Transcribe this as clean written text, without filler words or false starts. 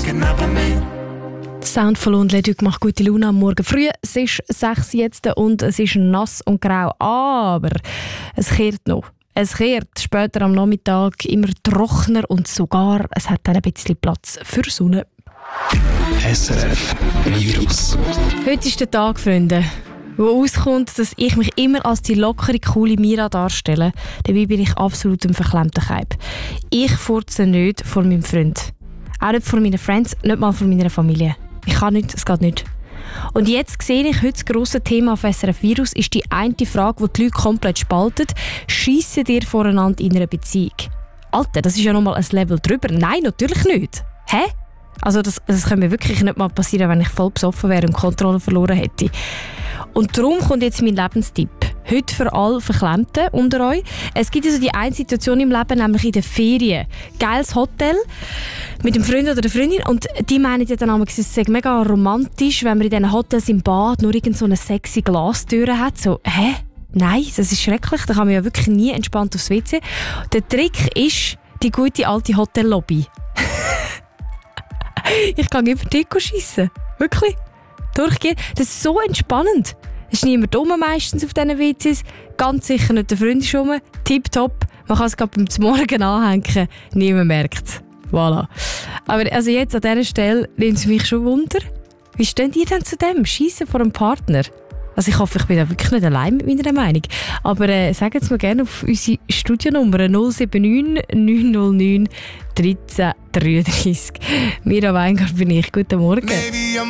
bist neben mir. Soundvoll und Leduc macht gute Laune am Morgen früh. Es ist 6 jetzt und es ist nass und grau, aber es kehrt noch. Es kehrt später am Nachmittag immer trockener und sogar es hat dann ein bisschen Platz für Sonne. SRF Virus. Heute ist der Tag, Freunde, wo auskommt, dass ich mich immer als die lockere, coole Mira darstelle. Dabei bin ich absolut ein verklemmter Kaib. Ich furze nicht vor meinem Freund. Auch nicht vor meinen Friends, nicht mal vor meiner Familie. Ich kann nicht, es geht nicht. Und jetzt sehe ich, heute das grosse Thema auf SRF Virus ist die eine Frage, die Leute komplett spaltet. Schiessen ihr voreinander in einer Beziehung? Alter, das ist ja nochmal ein Level drüber. Nein, natürlich nicht. Hä? Also das könnte mir wirklich nicht mal passieren, wenn ich voll besoffen wäre und Kontrolle verloren hätte. Und darum kommt jetzt mein Lebenstipp. Heute für alle Verklemmten unter euch. Es gibt also die eine Situation im Leben, nämlich in den Ferien. Geiles Hotel mit dem Freund oder der Freundin und die meinen ja dann einmal, es ist mega romantisch, wenn man in diesen Hotels im Bad nur irgend so eine sexy Glastüre hat. So, hä? Nein, das ist schrecklich. Da kann man ja wirklich nie entspannt aufs WC. Der Trick ist die gute alte Hotellobby. Ich kann über die Deko schiessen. Wirklich. Durchgehen. Das ist so entspannend. Es ist niemand rum meistens auf diesen WCs. Ganz sicher nicht der Freund ist rum. Tipptopp. Man kann es gerade beim Morgen anhängen. Niemand merkt es. Voilà. Aber also jetzt an dieser Stelle nimmt es mich schon Wunder. Wie steht ihr denn zu dem? Schiessen vor einem Partner? Also ich hoffe, ich bin da wirklich nicht allein mit meiner Meinung. Aber sagt es mir gerne auf unsere Studionummer 079 909 1333. Mira Weingart bin ich. Guten Morgen.